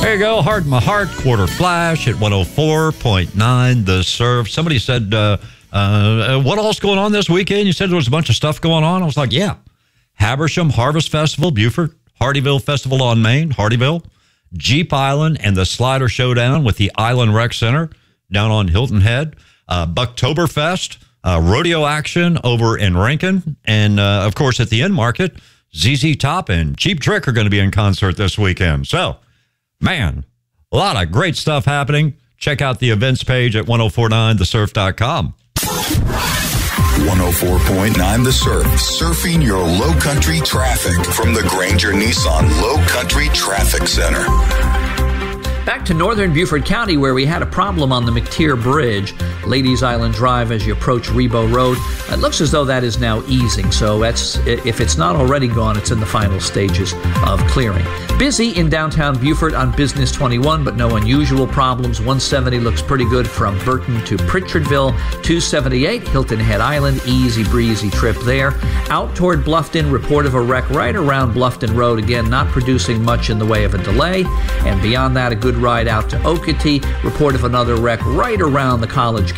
There you go. Hard in My Heart, Quarter Flash at 104.9 The Surf. Somebody said, what else going on this weekend? You said there was a bunch of stuff going on. I was like, yeah. Habersham Harvest Festival, Beaufort. Hardyville Festival on Main, Hardyville. Jeep Island and the Slider Showdown with the Island Rec Center down on Hilton Head. Bucktoberfest, rodeo action over in Rankin. And, of course, at the End Market, ZZ Top and Cheap Trick are going to be in concert this weekend. So, man, a lot of great stuff happening. Check out the events page at 1049thesurf.com. 104.9 The Surf. Surfing your low country traffic from the Granger Nissan Low Country Traffic Center. Back to northern Beaufort County, where we had a problem on the McTier Bridge, Ladies Island Drive, as you approach Rebo Road. It looks as though that is now easing, so if it's not already gone, it's in the final stages of clearing. Busy in downtown Beaufort on Business 21, but no unusual problems. 170 looks pretty good from Burton to Pritchardville. 278, Hilton Head Island, easy breezy trip there. Out toward Bluffton, report of a wreck right around Bluffton Road, again not producing much in the way of a delay. And beyond that, a good ride out to Okatee, report of another wreck right around the college